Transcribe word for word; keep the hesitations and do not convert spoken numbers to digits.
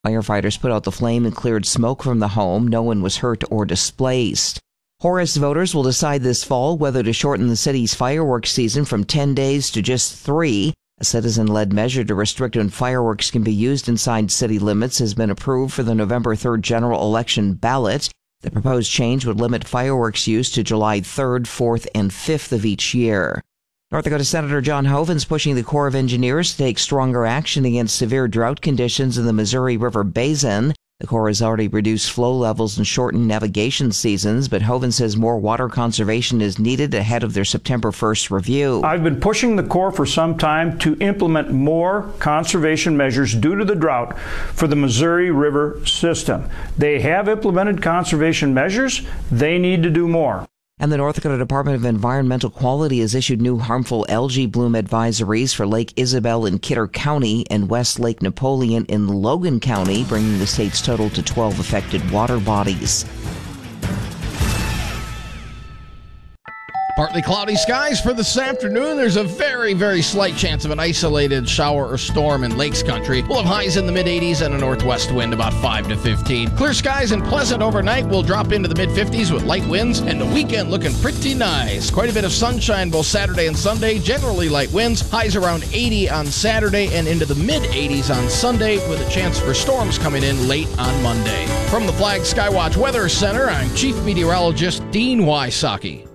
Firefighters put out the flame and cleared smoke from the home. No one was hurt or displaced. Horace voters will decide this fall whether to shorten the city's fireworks season from ten days to just three. A citizen-led measure to restrict when fireworks can be used inside city limits has been approved for the November third general election ballot. The proposed change would limit fireworks use to July third, fourth, and fifth of each year. North Dakota Senator John Hoeven's pushing the Corps of Engineers to take stronger action against severe drought conditions in the Missouri River Basin. The Corps has already reduced flow levels and shortened navigation seasons, but Hoeven says more water conservation is needed ahead of their September first review. I've been pushing the Corps for some time to implement more conservation measures due to the drought for the Missouri River system. They have implemented conservation measures. They need to do more. And the North Dakota Department of Environmental Quality has issued new harmful algae bloom advisories for Lake Isabel in Kidder County and West Lake Napoleon in Logan County, bringing the state's total to twelve affected water bodies. Partly cloudy skies for this afternoon. There's a very, very slight chance of an isolated shower or storm in Lakes Country. We'll have highs in the mid eighties and a northwest wind about five to fifteen. Clear skies and pleasant overnight. We'll drop into the mid fifties with light winds, and the weekend looking pretty nice. Quite a bit of sunshine both Saturday and Sunday. Generally light winds. Highs around eighty on Saturday and into the mid eighties on Sunday, with a chance for storms coming in late on Monday. From the Flag Skywatch Weather Center, I'm Chief Meteorologist Dean Wysocki.